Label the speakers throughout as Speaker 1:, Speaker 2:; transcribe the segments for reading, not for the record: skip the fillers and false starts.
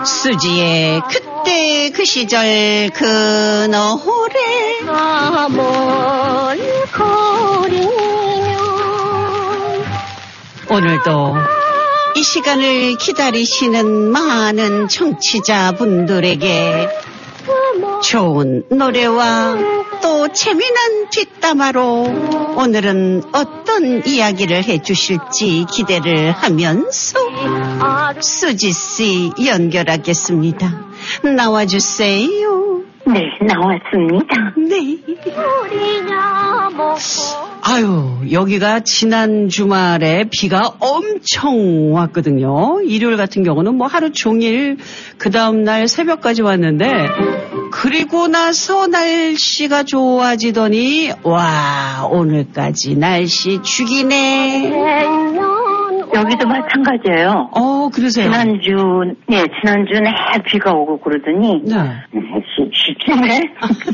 Speaker 1: 수지의 그때 그 시절 그 노래 오늘도 이 시간을 기다리시는 많은 청취자분들에게 좋은 노래와 또 재미난 뒷담화로 오늘은 어떤 이야기를 해주실지 기대를 하면서 수지씨 연결하겠습니다. 나와주세요.
Speaker 2: 네, 나왔습니다.
Speaker 1: 네. 아유, 여기가 지난 주말에 비가 엄청 왔거든요. 일요일 같은 경우는 뭐 하루 종일 그 다음날 새벽까지 왔는데 그리고 나서 날씨가 좋아지더니 와, 오늘까지 날씨 죽이네.
Speaker 2: 여기도 마찬가지예요.
Speaker 1: 그러세요?
Speaker 2: 지난주는 비가 오고 그러더니
Speaker 1: 네.
Speaker 2: 쉽지네.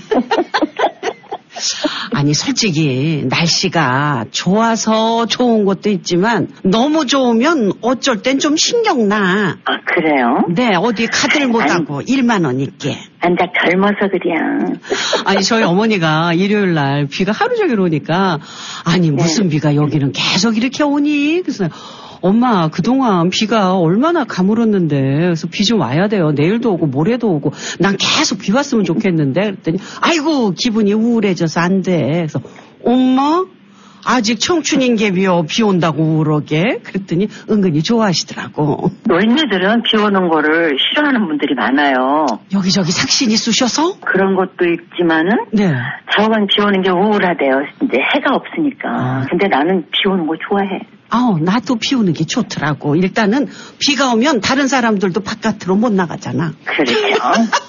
Speaker 1: 아니 솔직히 날씨가 좋아서 좋은 것도 있지만 너무 좋으면 어쩔 땐 좀 신경나.
Speaker 2: 아, 그래요?
Speaker 1: 네, 어디 가들 못하고 일만 원 있게.
Speaker 2: 나 젊어서 그냥.
Speaker 1: 아니 저희 어머니가 일요일 날 비가 하루 종일 오니까 아니 무슨 비가 여기는 계속 이렇게 오니? 그래서 엄마 그동안 비가 얼마나 가물었는데 그래서 비 좀 와야 돼요. 내일도 오고 모레도 오고 난 계속 비 왔으면 좋겠는데 그랬더니 아이고 기분이 우울해져서 안 돼. 그래서 엄마 아직 청춘인 갭이요. 비 온다고 우울하게. 그랬더니 은근히 좋아하시더라고.
Speaker 2: 노인네들은 비 오는 거를 싫어하는 분들이 많아요.
Speaker 1: 여기저기 삭신이 쑤셔서?
Speaker 2: 그런 것도 있지만은
Speaker 1: 네.
Speaker 2: 저건 비 오는 게 우울하대요. 이제 해가 없으니까. 근데 나는 비 오는 거 좋아해.
Speaker 1: 나도 비 오는 게 좋더라고. 일단은 비가 오면 다른 사람들도 바깥으로 못 나가잖아.
Speaker 2: 그렇죠.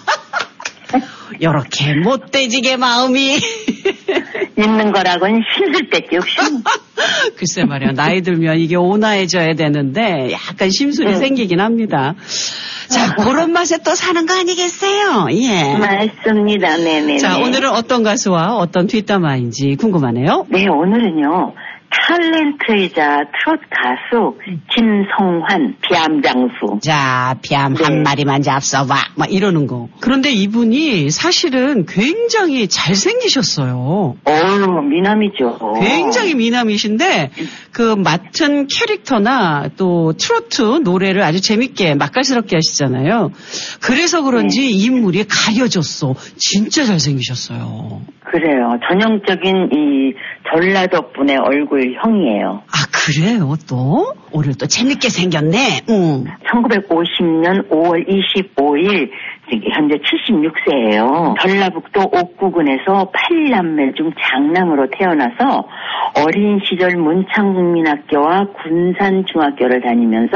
Speaker 1: 요렇게 못돼지게 마음이
Speaker 2: 있는 거라고는 힘들 때게 역시.
Speaker 1: 글쎄 말이야. 나이 들면 이게 온화해져야 되는데 약간 심술이 생기긴 합니다. 자, 그런 맛에 또 사는 거 아니겠어요? 예.
Speaker 2: 맞습니다. 네네.
Speaker 1: 자, 오늘은 어떤 가수와 어떤 뒷담화인지 궁금하네요.
Speaker 2: 네, 오늘은요. 탤런트이자 트로트 가수 김성환 비암장수.
Speaker 1: 자, 비암 한 마리만 잡숴봐. 막 이러는 거. 그런데 이분이 사실은 굉장히 잘생기셨어요.
Speaker 2: 미남이죠.
Speaker 1: 굉장히 미남이신데 그 맡은 캐릭터나 또 트로트 노래를 아주 재밌게 맛깔스럽게 하시잖아요. 그래서 그런지 인물이 가려졌어. 진짜 잘생기셨어요.
Speaker 2: 그래요. 전형적인 이 전라도 분의 얼굴형이에요.
Speaker 1: 아, 그래요? 또? 오늘 또 재밌게 생겼네.
Speaker 2: 1950년 5월 25일 현재 76세예요. 전라북도 옥구군에서 8남매 중 장남으로 태어나서 어린 시절 문창국민학교와 군산중학교를 다니면서